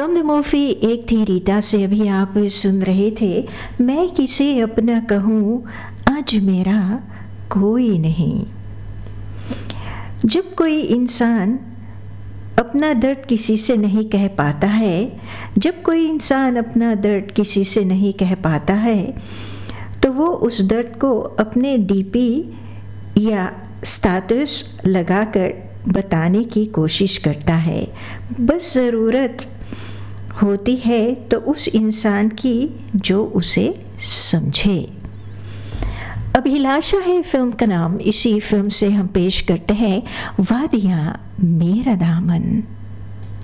From the movie एक थी रीता से अभी आप सुन रहे थे। मैं किसे अपना कहूँ आज मेरा कोई नहीं। जब कोई इंसान अपना दर्द किसी से नहीं कह पाता है, जब कोई इंसान अपना दर्द किसी से नहीं कह पाता है, तो वो उस दर्द को अपने डीपी या स्टेटस लगाकर बताने की कोशिश करता है। बस ज़रूरत होती है तो उस इंसान की जो उसे समझे। अभिलाषा है फिल्म का नाम। इसी फिल्म से हम पेश करते हैं वादियाँ मेरा दामन।